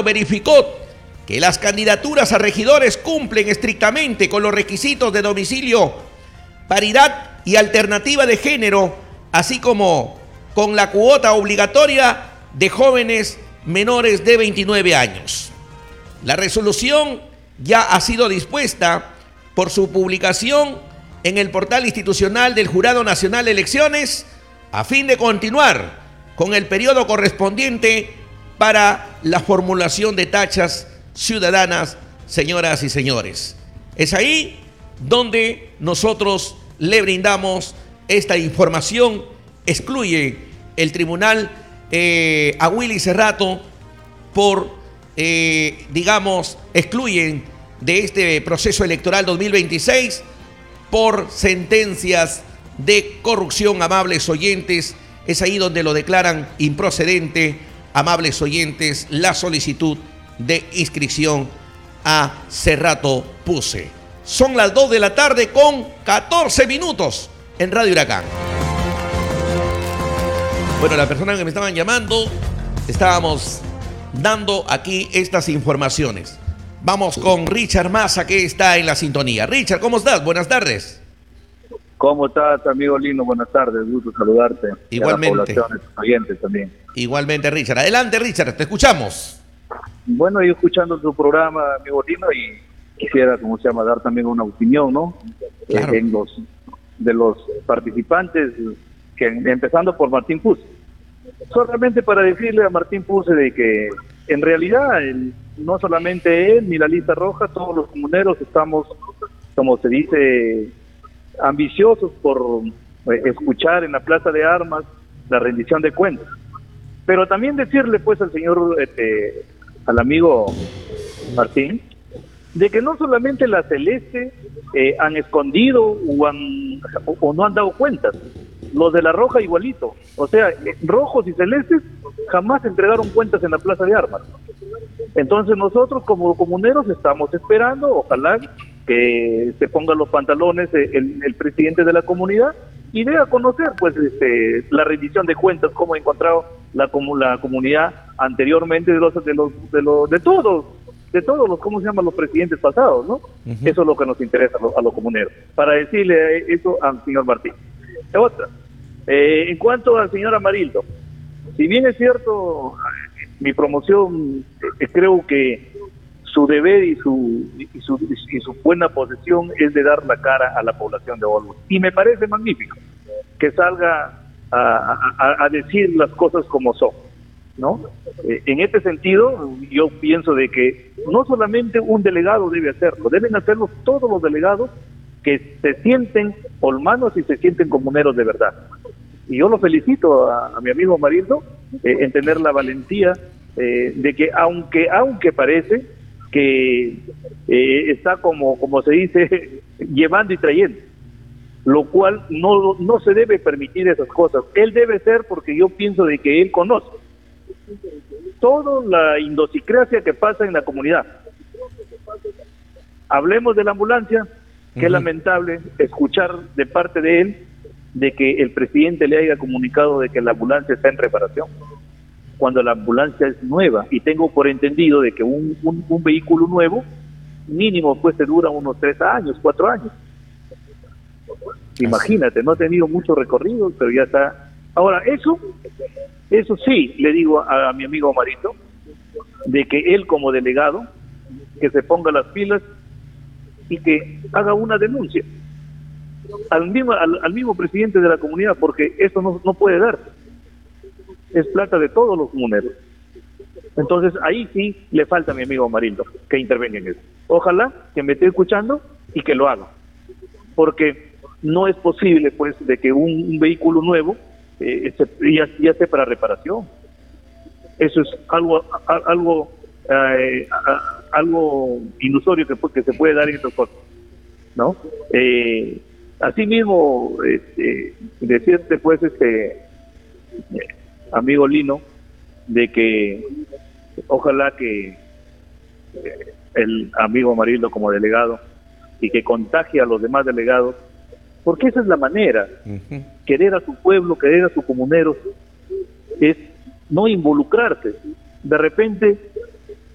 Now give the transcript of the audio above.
verificó que las candidaturas a regidores cumplen estrictamente con los requisitos de domicilio, paridad y alternativa de género, así como con la cuota obligatoria de jóvenes menores de 29 años. La resolución ya ha sido dispuesta por su publicación en el portal institucional del Jurado Nacional de Elecciones a fin de continuar con el periodo correspondiente para la formulación de tachas ciudadanas, señoras y señores. Es ahí donde nosotros le brindamos esta información. Excluye el tribunal a Willy Cerrato por, excluyen de este proceso electoral 2026 por sentencias de corrupción, amables oyentes. Es ahí donde lo declaran improcedente, amables oyentes, la solicitud de inscripción a Cerrato Puse. Son las 2 de la tarde con 14 minutos en Radio Huracán. Bueno, las personas que me estaban llamando, estábamos dando aquí estas informaciones. Vamos con Richard Massa, que está en la sintonía. Richard, ¿cómo estás? Buenas tardes. ¿Cómo estás, amigo Lino? Buenas tardes, gusto saludarte. Igualmente. Y a la población, oyentes también. Igualmente, Richard. Adelante, Richard, te escuchamos. Bueno, yo escuchando tu programa, amigo Lino, y quisiera, dar también una opinión, ¿no? Claro. De los participantes, empezando por Martín Puse. Solamente para decirle a Martín Puse de que, en realidad, no solamente él ni la lista roja, todos los comuneros estamos, como se dice, ambiciosos por escuchar en la Plaza de Armas la rendición de cuentas. Pero también decirle pues al señor, al amigo Martín, de que no solamente la Celeste han escondido o no han dado cuentas, los de la Roja igualito, o sea, rojos y celestes jamás entregaron cuentas en la Plaza de Armas. Entonces nosotros como comuneros estamos esperando, ojalá que se pongan los pantalones el presidente de la comunidad y dé a conocer pues la rendición de cuentas, cómo ha encontrado la comunidad anteriormente de todos los, ¿cómo se llaman? Los presidentes pasados, ¿no? Uh-huh. Eso es lo que nos interesa a los comuneros, para decirle eso al señor Martín. Otra, en cuanto al señor Amarildo, si bien es cierto, mi promoción, creo que su deber y su buena posesión es de dar la cara a la población de Olmos. Y me parece magnífico que salga a decir las cosas como son, ¿no? En este sentido, yo pienso de que no solamente un delegado debe hacerlo, deben hacerlo todos los delegados que se sienten olmanos y se sienten comuneros de verdad. Y yo lo felicito a mi amigo Amarildo en tener la valentía de que aunque parece que está como se dice, llevando y trayendo, lo cual no se debe permitir esas cosas. Él debe ser, porque yo pienso de que él conoce toda la idiosincrasia que pasa en la comunidad. Hablemos de la ambulancia, que es lamentable escuchar de parte de él de que el presidente le haya comunicado de que la ambulancia está en reparación, cuando la ambulancia es nueva, y tengo por entendido de que un vehículo nuevo mínimo pues te dura unos 3 años, 4 años. Imagínate, no ha tenido mucho recorrido, pero ya está. Ahora, eso sí, le digo a mi amigo Marito, de que él como delegado, que se ponga las pilas y que haga una denuncia al mismo presidente de la comunidad, porque eso no puede darse. Es plata de todos los comuneros. Entonces ahí sí le falta a mi amigo Amarildo que intervenga en eso. Ojalá que me esté escuchando y que lo haga, porque no es posible pues de que un vehículo nuevo ya esté para reparación. Eso es algo ilusorio que se puede dar en estos cosas, ¿no? Asimismo, decirte pues amigo Lino, de que ojalá que el amigo Amarildo como delegado y que contagie a los demás delegados, porque esa es la manera. Querer a su pueblo, querer a sus comuneros, es no involucrarse. De repente